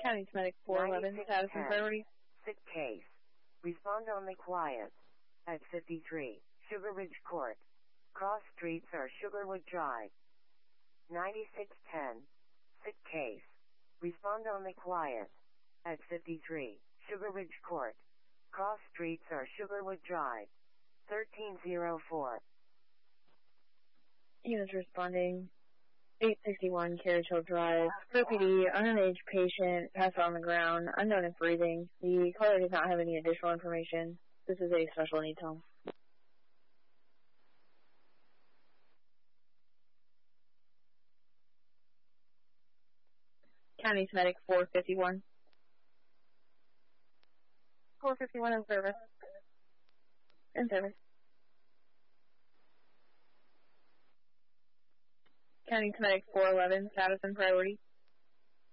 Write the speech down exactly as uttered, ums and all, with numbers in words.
County Medic four eleven, status and priority. Sick case. Respond only quiet. At fifty-three, Sugar Ridge Court. Cross streets are Sugarwood Drive. ninety-six ten. Sick case. Respond only quiet. At fifty-three, Sugar Ridge Court. Cross streets are Sugarwood Drive. thirteen oh four. Units responding. eight sixty-one Carriage Hill Drive. For P D, unaged patient, passed on the ground, unknown if breathing. The caller does not have any additional information. This is a special needs home. County Medic four fifty-one. four fifty-one in service. In service. County Medic four eleven, status and priority.